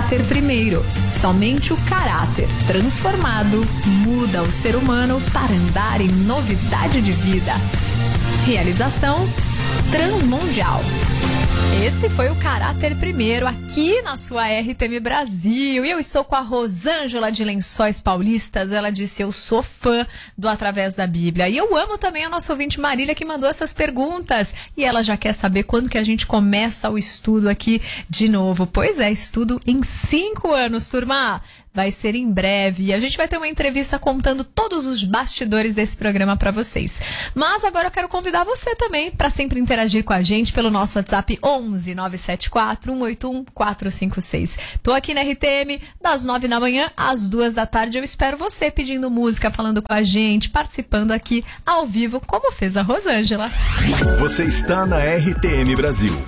caráter primeiro. Somente o caráter transformado muda o ser humano para andar em novidade de vida. Realização Transmundial. Esse foi o Caráter Primeiro aqui na sua RTM Brasil. E eu estou com a Rosângela de Lençóis Paulistas. Ela disse: eu sou fã do Através da Bíblia. E eu amo também a nossa ouvinte Marília, que mandou essas perguntas. E ela já quer saber quando que a gente começa o estudo aqui de novo. Pois é, estudo em 5 anos, turma. Vai ser em breve e a gente vai ter uma entrevista contando todos os bastidores desse programa para vocês. Mas agora eu quero convidar você também para sempre interagir com a gente pelo nosso WhatsApp 11 974 181 456. Tô aqui na RTM das 9 da manhã às 2 da tarde. Eu espero você pedindo música, falando com a gente, participando aqui ao vivo, como fez a Rosângela. Você está na RTM Brasil.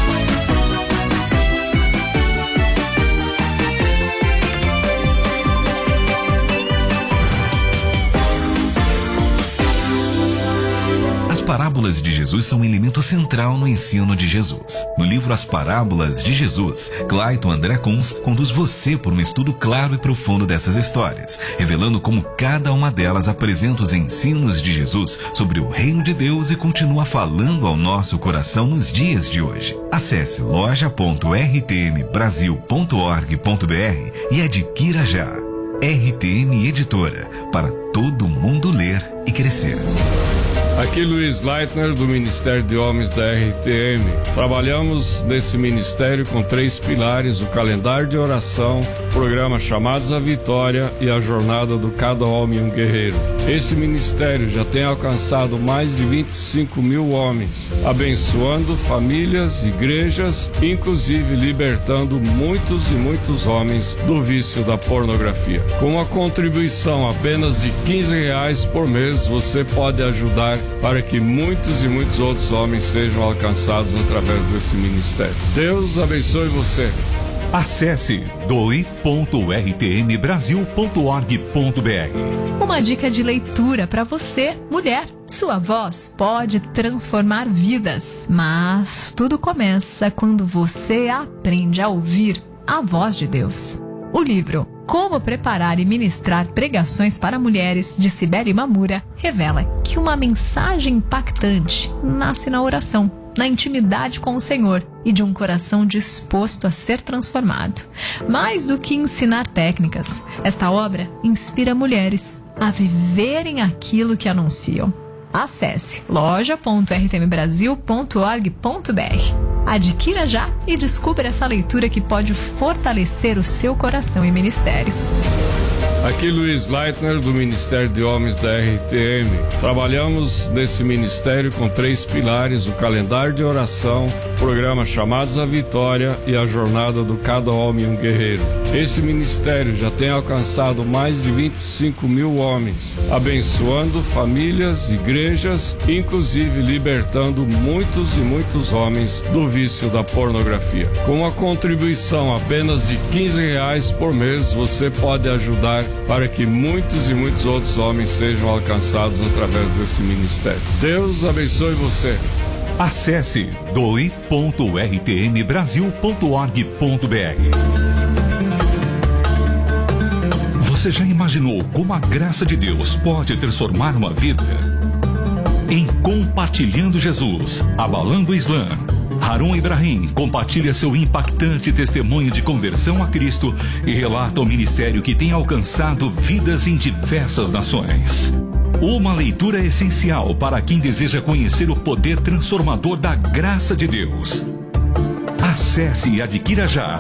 As parábolas de Jesus são um elemento central no ensino de Jesus. No livro As Parábolas de Jesus, Clayton André Kunz conduz você por um estudo claro e profundo dessas histórias, revelando como cada uma delas apresenta os ensinos de Jesus sobre o reino de Deus e continua falando ao nosso coração nos dias de hoje. Acesse loja.rtmbrasil.org.br e adquira já. RTM Editora, para todo mundo ler e crescer. Aqui Luiz Leitner, do Ministério de Homens da RTM. Trabalhamos nesse ministério com 3 pilares: o calendário de oração, o programa Chamados à Vitória e a jornada do Cada Homem um Guerreiro. Esse ministério já tem alcançado mais de 25 mil homens, abençoando famílias, igrejas, inclusive libertando muitos e muitos homens do vício da pornografia. Com uma contribuição apenas de R$15 por mês, você pode ajudar para que muitos e muitos outros homens sejam alcançados através desse ministério. Deus abençoe você. Acesse doe.rtmbrasil.org.br. Uma dica de leitura para você, mulher. Sua voz pode transformar vidas, mas tudo começa quando você aprende a ouvir a voz de Deus. O livro Como Preparar e Ministrar Pregações para Mulheres, de Cibele Mamura, revela que uma mensagem impactante nasce na oração, na intimidade com o Senhor e de um coração disposto a ser transformado. Mais do que ensinar técnicas, esta obra inspira mulheres a viverem aquilo que anunciam. Acesse loja.rtmbrasil.org.br. Adquira já e descubra essa leitura que pode fortalecer o seu coração e ministério. Aqui Luiz Leitner, do Ministério de Homens da RTM. Trabalhamos nesse ministério com 3 pilares: o calendário de oração, o programa Chamados à Vitória e a jornada do Cada Homem um Guerreiro. Esse ministério já tem alcançado mais de 25 mil homens, abençoando famílias, igrejas, inclusive libertando muitos e muitos homens do vício da pornografia. Com uma contribuição apenas de R$15 por mês, você pode ajudar para que muitos e muitos outros homens sejam alcançados através desse ministério. Deus abençoe você. Acesse doe.rtmbrasil.org.br. Você já imaginou como a graça de Deus pode transformar uma vida? Em Compartilhando Jesus, Abalando o Islã, Harun Ibrahim compartilha seu impactante testemunho de conversão a Cristo e relata o ministério que tem alcançado vidas em diversas nações. Uma leitura essencial para quem deseja conhecer o poder transformador da graça de Deus. Acesse e adquira já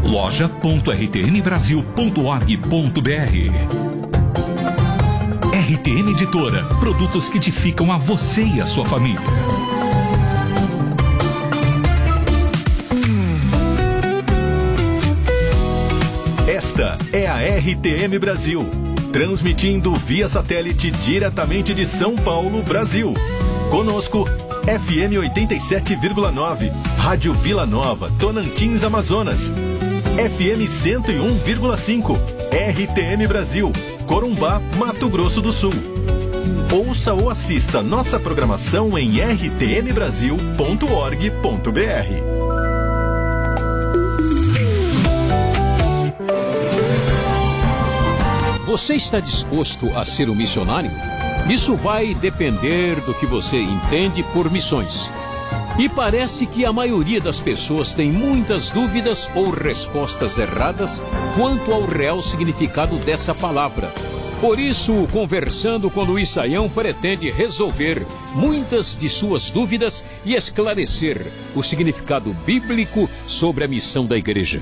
loja.rtmbrasil.org.br. RTM Editora, produtos que edificam a você e a sua família. Esta é a RTM Brasil, transmitindo via satélite diretamente de São Paulo, Brasil. Conosco, FM 87,9, Rádio Vila Nova, Tonantins, Amazonas. FM 101,5, RTM Brasil, Corumbá, Mato Grosso do Sul. Ouça ou assista nossa programação em rtmbrasil.org.br. Você está disposto a ser um missionário? Isso vai depender do que você entende por missões. E parece que a maioria das pessoas tem muitas dúvidas ou respostas erradas quanto ao real significado dessa palavra. Por isso, conversando com Luiz Saião pretende resolver muitas de suas dúvidas e esclarecer o significado bíblico sobre a missão da igreja.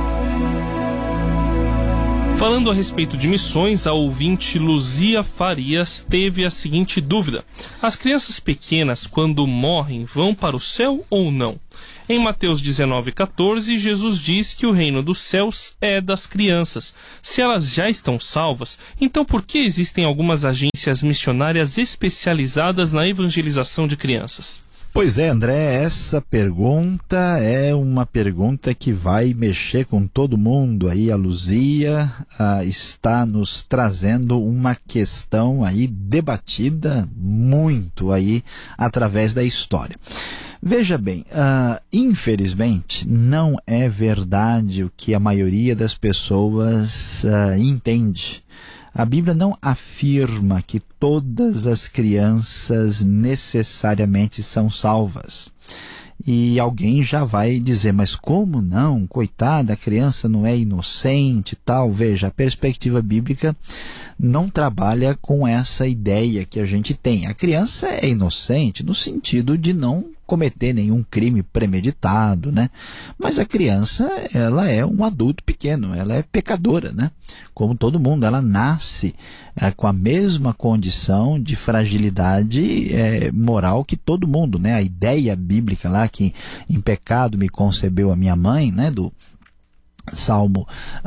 Falando a respeito de missões, a ouvinte Luzia Farias teve a seguinte dúvida: as crianças pequenas, quando morrem, vão para o céu ou não? Em Mateus 19,14, Jesus diz que o reino dos céus é das crianças. Se elas já estão salvas, então por que existem algumas agências missionárias especializadas na evangelização de crianças? Pois é, André, essa pergunta é uma pergunta que vai mexer com todo mundo. Aí a Luzia está nos trazendo uma questão aí debatida muito aí através da história. Veja bem, infelizmente não é verdade o que a maioria das pessoas entende. A Bíblia não afirma que todas as crianças necessariamente são salvas. E alguém já vai dizer, mas como não? Coitada, a criança não é inocente e tal. Veja, a perspectiva bíblica não trabalha com essa ideia que a gente tem. A criança é inocente no sentido de não cometer nenhum crime premeditado, né? Mas a criança, ela é um adulto pequeno, ela é pecadora, né? Como todo mundo, ela nasce com a mesma condição de fragilidade moral que todo mundo, né? A ideia bíblica lá que em pecado me concebeu a minha mãe, né? Do Salmo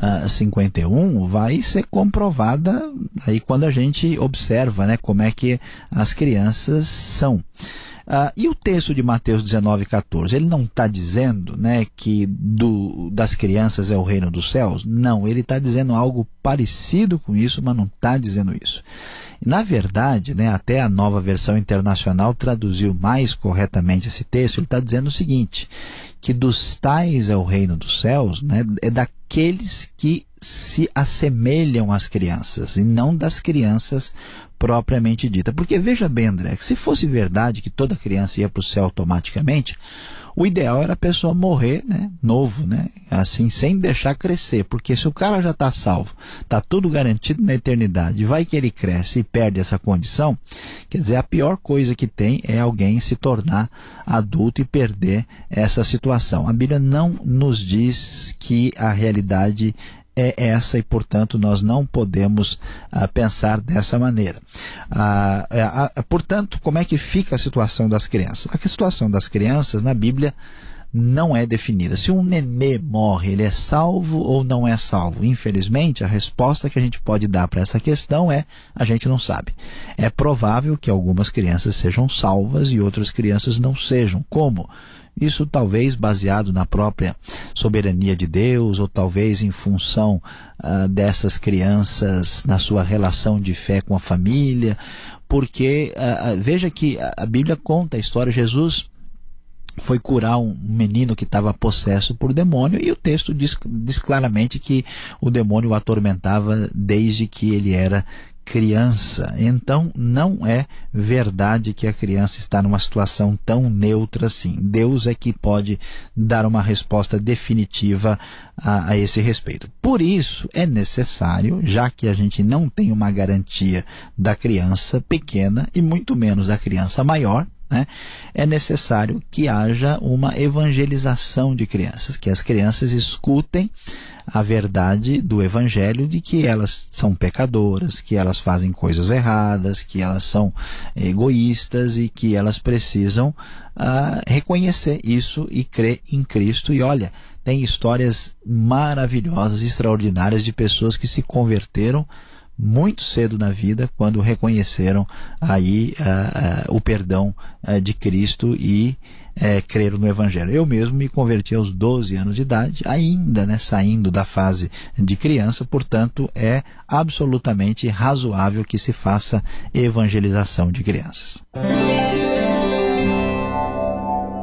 51 vai ser comprovada aí quando a gente observa, né, como é que as crianças são. E o texto de Mateus 19,14, ele não está dizendo, né, que das crianças é o reino dos céus? Não, ele está dizendo algo parecido com isso, mas não está dizendo isso. Na verdade, né, até a Nova Versão Internacional traduziu mais corretamente esse texto. Ele está dizendo o seguinte, que dos tais é o reino dos céus, né, é daqueles que se assemelham às crianças e não das crianças propriamente dita. Porque veja bem, André, se fosse verdade que toda criança ia para o céu automaticamente, o ideal era a pessoa morrer, né, novo, né, assim, sem deixar crescer, porque se o cara já está salvo, está tudo garantido na eternidade, vai que ele cresce e perde essa condição, quer dizer, a pior coisa que tem é alguém se tornar adulto e perder essa situação. A Bíblia não nos diz que a realidade é essa e, portanto, nós não podemos pensar dessa maneira. Portanto, como é que fica a situação das crianças? A situação das crianças na Bíblia não é definida. Se um nenê morre, ele é salvo ou não é salvo? Infelizmente, a resposta que a gente pode dar para essa questão é: a gente não sabe. É provável que algumas crianças sejam salvas e outras crianças não sejam. Como? Isso talvez baseado na própria soberania de Deus, ou talvez em função dessas crianças na sua relação de fé com a família, porque veja que a Bíblia conta a história. Jesus foi curar um menino que estava possesso por demônio, e o texto diz claramente que o demônio o atormentava desde que ele era criança. Então não é verdade que a criança está numa situação tão neutra assim. Deus é que pode dar uma resposta definitiva a esse respeito. Por isso é necessário, já que a gente não tem uma garantia da criança pequena e muito menos da criança maior, né, é necessário que haja uma evangelização de crianças, que as crianças escutem a verdade do Evangelho de que elas são pecadoras, que elas fazem coisas erradas, que elas são egoístas e que elas precisam reconhecer isso e crer em Cristo. E olha, tem histórias maravilhosas, extraordinárias de pessoas que se converteram muito cedo na vida, quando reconheceram aí o perdão de Cristo e creram no Evangelho. Eu mesmo me converti aos 12 anos de idade, ainda, né, saindo da fase de criança, portanto é absolutamente razoável que se faça evangelização de crianças.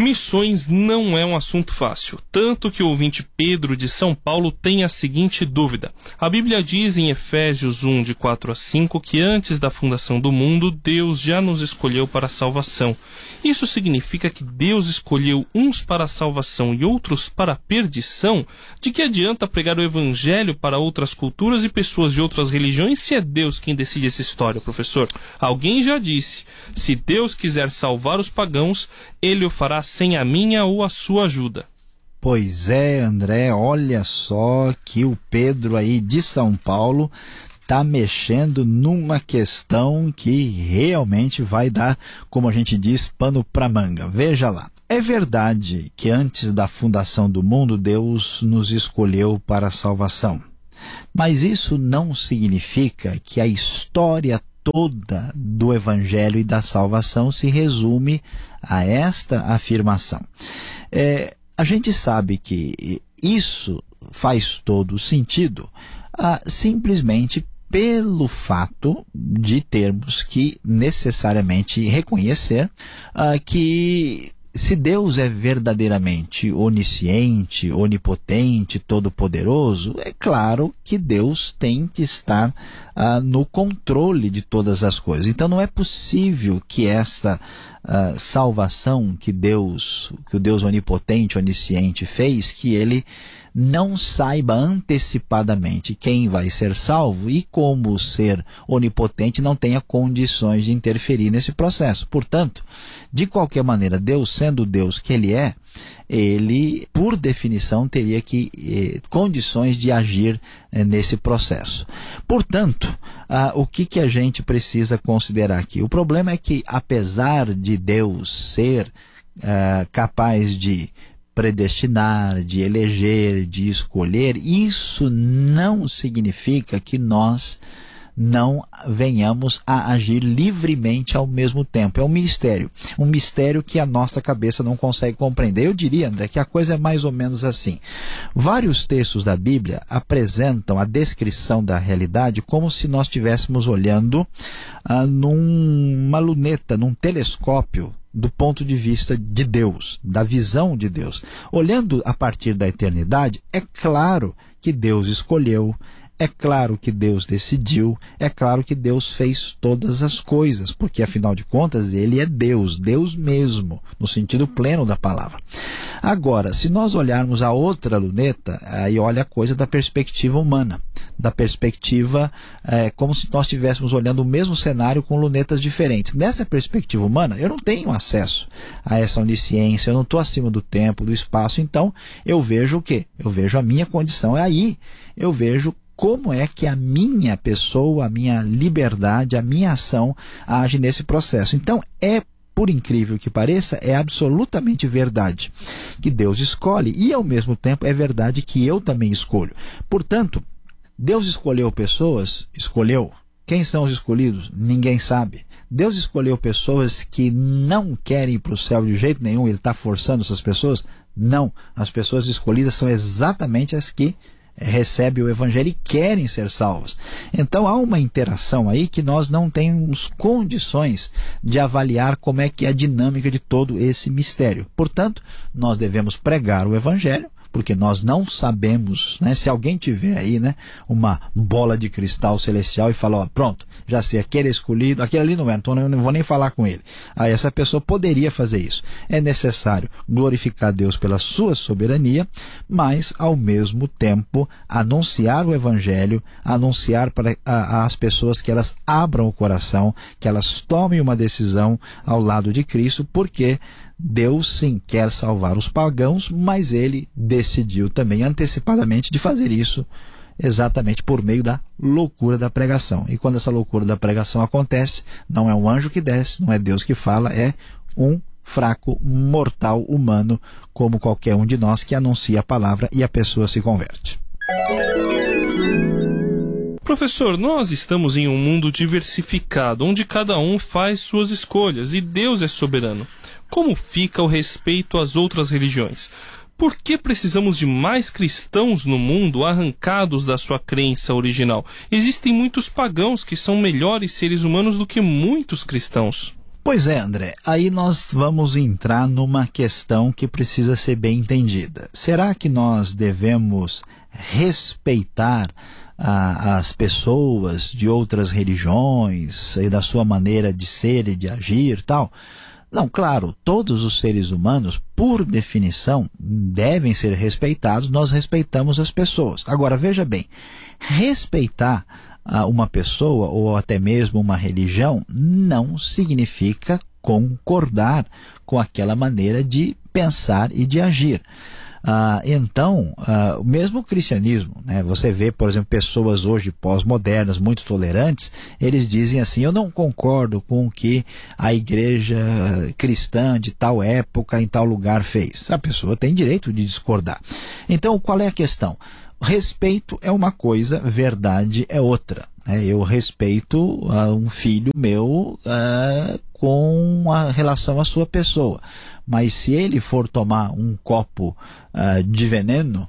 Missões não é um assunto fácil, tanto que o ouvinte Pedro de São Paulo tem a seguinte dúvida. A Bíblia diz em Efésios 1, de 4 a 5, que antes da fundação do mundo, Deus já nos escolheu para a salvação. Isso significa que Deus escolheu uns para a salvação e outros para a perdição? De que adianta pregar o Evangelho para outras culturas e pessoas de outras religiões se é Deus quem decide essa história, professor? Alguém já disse, se Deus quiser salvar os pagãos, Ele o fará sem a minha ou a sua ajuda. Pois é, André, olha só que o Pedro aí de São Paulo está mexendo numa questão que realmente vai dar, como a gente diz, pano para manga. Veja lá. É verdade que antes da fundação do mundo, Deus nos escolheu para a salvação. Mas isso não significa que a história toda do Evangelho e da salvação se resume a esta afirmação. A gente sabe que isso faz todo sentido simplesmente pelo fato de termos que necessariamente reconhecer que se Deus é verdadeiramente onisciente, onipotente, todo-poderoso, é claro que Deus tem que estar no controle de todas as coisas. Então não é possível que esta salvação que o Deus onipotente, onisciente fez, que ele não saiba antecipadamente quem vai ser salvo e, como ser onipotente, não tenha condições de interferir nesse processo. Portanto, de qualquer maneira, Deus sendo o Deus que ele, por definição, teria condições de agir nesse processo. Portanto, o que a gente precisa considerar aqui? O problema é que, apesar de Deus ser capaz de predestinar, de eleger, de escolher, isso não significa que nós não venhamos a agir livremente ao mesmo tempo. É um mistério que a nossa cabeça não consegue compreender. Eu diria, André, que a coisa é mais ou menos assim. Vários textos da Bíblia apresentam a descrição da realidade como se nós estivéssemos olhando numa luneta, num telescópio, do ponto de vista de Deus, da visão de Deus. Olhando a partir da eternidade, é claro que Deus escolheu, é claro que Deus decidiu, é claro que Deus fez todas as coisas, porque afinal de contas Ele é Deus, Deus mesmo, no sentido pleno da palavra. Agora, se nós olharmos a outra luneta, aí olha a coisa da perspectiva humana, da perspectiva como se nós estivéssemos olhando o mesmo cenário com lunetas diferentes. Nessa perspectiva humana, eu não tenho acesso a essa onisciência, eu não estou acima do tempo, do espaço, então eu vejo o quê? Eu vejo a minha condição, aí eu vejo como é que a minha pessoa, a minha liberdade, a minha ação age nesse processo. Então, por incrível que pareça, é absolutamente verdade que Deus escolhe e, ao mesmo tempo, é verdade que eu também escolho. Portanto, Deus escolheu pessoas? Escolheu. Quem são os escolhidos? Ninguém sabe. Deus escolheu pessoas que não querem ir para o céu de jeito nenhum, Ele está forçando essas pessoas? Não. As pessoas escolhidas são exatamente as que recebem o Evangelho e querem ser salvas. Então há uma interação aí que nós não temos condições de avaliar como é que é a dinâmica de todo esse mistério. Portanto, nós devemos pregar o Evangelho, porque nós não sabemos, né? Se alguém tiver aí, né, uma bola de cristal celestial e falar, pronto, já sei, aquele é escolhido, aquele ali não é, então eu não vou nem falar com ele. Aí essa pessoa poderia fazer isso. É necessário glorificar Deus pela sua soberania, mas ao mesmo tempo anunciar o Evangelho, anunciar para as pessoas que elas abram o coração, que elas tomem uma decisão ao lado de Cristo, porque Deus sim quer salvar os pagãos, mas Ele decidiu também antecipadamente de fazer isso exatamente por meio da loucura da pregação. E quando essa loucura da pregação acontece, não é um anjo que desce, não é Deus que fala, é um fraco, mortal, humano, como qualquer um de nós, que anuncia a palavra e a pessoa se converte. Professor, nós estamos em um mundo diversificado, onde cada um faz suas escolhas e Deus é soberano. Como fica o respeito às outras religiões? Por que precisamos de mais cristãos no mundo arrancados da sua crença original? Existem muitos pagãos que são melhores seres humanos do que muitos cristãos. Pois é, André, aí nós vamos entrar numa questão que precisa ser bem entendida. Será que nós devemos respeitar as pessoas de outras religiões e da sua maneira de ser e de agir e tal? Não, claro, todos os seres humanos, por definição, devem ser respeitados, nós respeitamos as pessoas. Agora, veja bem, respeitar uma pessoa ou até mesmo uma religião não significa concordar com aquela maneira de pensar e de agir. Então, mesmo o cristianismo, né, você vê, por exemplo, pessoas hoje pós-modernas, muito tolerantes, eles dizem assim: eu não concordo com o que a igreja cristã de tal época, em tal lugar fez. A pessoa tem direito de discordar. Então, qual é a questão? Respeito é uma coisa, verdade é outra. Eu respeito um filho meu com relação à sua pessoa. Mas se ele for tomar um copo de veneno,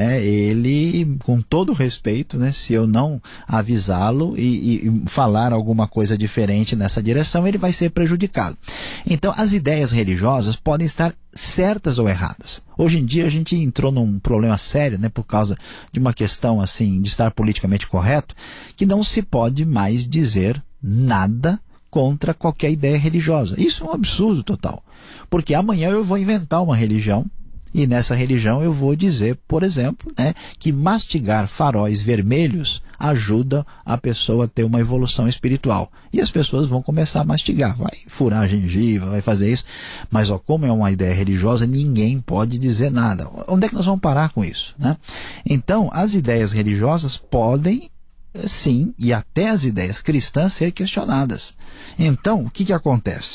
ele, com todo respeito, se eu não avisá-lo e falar alguma coisa diferente nessa direção, ele vai ser prejudicado. Então, as ideias religiosas podem estar certas ou erradas. Hoje em dia a gente entrou num problema sério, por causa de uma questão assim de estar politicamente correto, que não se pode mais dizer nada contra qualquer ideia religiosa. Isso é um absurdo total. Porque amanhã eu vou inventar uma religião e nessa religião eu vou dizer, por exemplo, que mastigar faróis vermelhos ajuda a pessoa a ter uma evolução espiritual. E as pessoas vão começar a mastigar, vai furar a gengiva, vai fazer isso. Mas como é uma ideia religiosa, ninguém pode dizer nada. Onde é que nós vamos parar com isso? Então, as ideias religiosas podem, sim, e até as ideias cristãs ser questionadas. Então, o que acontece?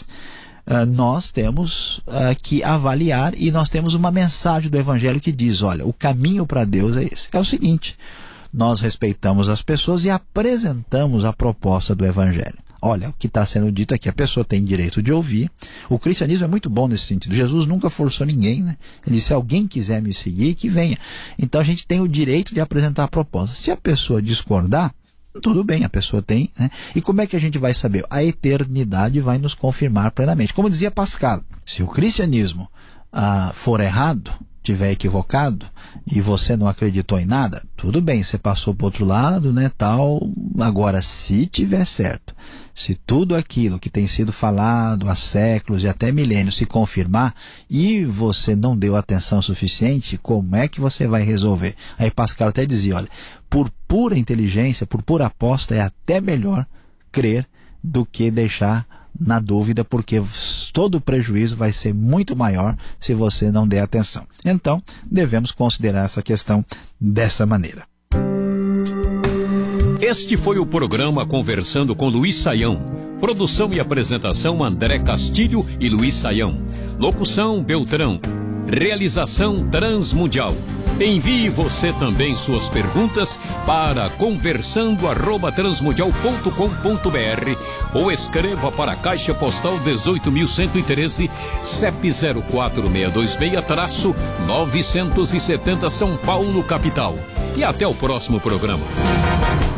Nós temos que avaliar e nós temos uma mensagem do Evangelho que diz, olha, o caminho para Deus é esse. É o seguinte, nós respeitamos as pessoas e apresentamos a proposta do Evangelho. Olha, o que está sendo dito aqui, a pessoa tem direito de ouvir. O cristianismo é muito bom nesse sentido. Jesus nunca forçou ninguém, Ele disse, se alguém quiser me seguir, que venha. Então a gente tem o direito de apresentar a proposta. Se a pessoa discordar, tudo bem, a pessoa tem, E como é que a gente vai saber? A eternidade vai nos confirmar plenamente. Como dizia Pascal, se o cristianismo for errado, tiver equivocado, e você não acreditou em nada, tudo bem, você passou para o outro lado, tal. Agora, se tiver certo, se tudo aquilo que tem sido falado há séculos e até milênios se confirmar, e você não deu atenção suficiente, como é que você vai resolver? Aí Pascal até dizia, olha, por pura inteligência, por pura aposta, é até melhor crer do que deixar na dúvida, porque todo o prejuízo vai ser muito maior se você não der atenção. Então, devemos considerar essa questão dessa maneira. Este foi o programa Conversando com Luiz Saião. Produção e apresentação André Castilho e Luiz Saião. Locução Beltrão. Realização Transmundial. Envie você também suas perguntas para conversando@transmundial.com.br ou escreva para a Caixa Postal 18.113, CEP 04626-970 São Paulo, capital. E até o próximo programa.